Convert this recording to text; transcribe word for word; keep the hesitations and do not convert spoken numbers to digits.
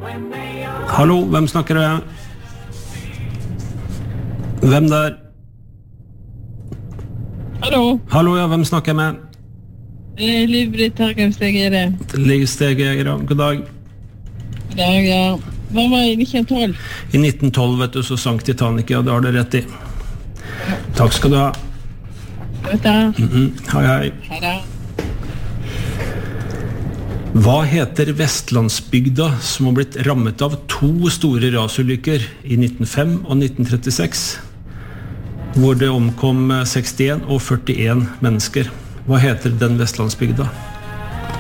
Hallo, hvem snakker du? Hvem der? Hallo. Hallo, ja, hvem snakker jeg med? Eh, Liv-Britt Herkemsteg er det. Livsteg, ja, god dag. God dag, ja. Hva var i nitten tolv? I nitten tolv, vet du, så sank Titanic, ja, det har du rett i. Takk skal du ha. Vet du? Mm-hmm. Hei, hei. Hei da. Hva heter Vestlandsbygda som har blitt rammet av to store rasulykker i nitten fem og nitten trettiseks, hvor det omkom sekstien og førtien mennesker? Hva heter den Vestlandsbygda?